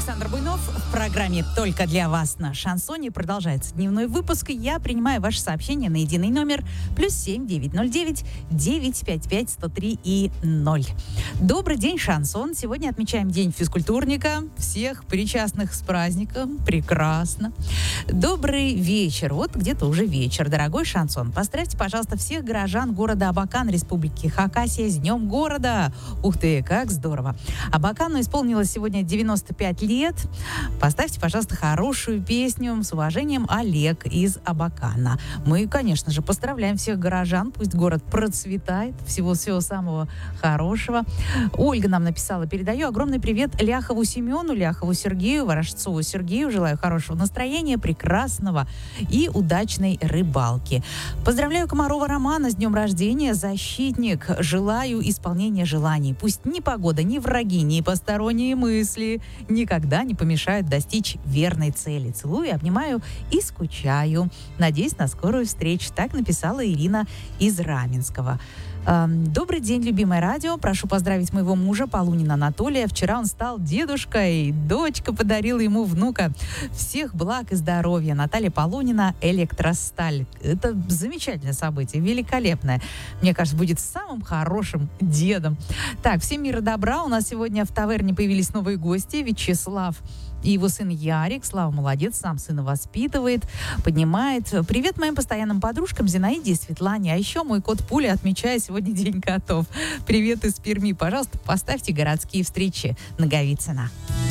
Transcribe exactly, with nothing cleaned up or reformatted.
Александр Буйнов в программе «Только для вас» на Шансоне. Продолжается дневной выпуск. Я принимаю ваши сообщения на единый номер плюс семь девять ноль девять девять пять пять сто три и ноль. Добрый день, Шансон. Сегодня отмечаем День физкультурника. Всех причастных с праздником. Прекрасно. Добрый вечер. Вот где-то уже вечер. Дорогой Шансон, поздравьте, пожалуйста, всех горожан города Абакан, Республики Хакасия с Днем города. Ух ты, как здорово. Абакану исполнилось сегодня девяносто пять лет. Поставьте, пожалуйста, хорошую песню с уважением, Олег из Абакана. Мы, конечно же, поздравляем всех горожан. Пусть город процветает. Всего-всего самого хорошего. Ольга нам написала: передаю огромный привет Ляхову Семену, Ляхову Сергею, Ворожцову Сергею. Желаю хорошего настроения, прекрасного и удачной рыбалки. Поздравляю Комарова Романа с днем рождения. Защитник. Желаю исполнения желаний. Пусть ни погода, ни враги, ни посторонние мысли никогда не помешают достичь верной цели. Целую, обнимаю и скучаю. Надеюсь на скорую встречу. Так написала Ирина из Раменского. Добрый день, любимое радио. Прошу поздравить моего мужа Полунина Анатолия. Вчера он стал дедушкой. Дочка подарила ему внука. Всех благ и здоровья. Наталья Полунина, Электросталь. Это замечательное событие, великолепное. Мне кажется, будет самым хорошим дедом. Так, всем мира добра. У нас сегодня в таверне появились новые гости. Вячеслав и его сын Ярик. Слава молодец, сам сына воспитывает, поднимает. Привет моим постоянным подружкам Зинаиде и Светлане. А еще мой кот Пуля отмечает сегодня День котов. Привет из Перми. Пожалуйста, поставьте городские встречи Наговицына.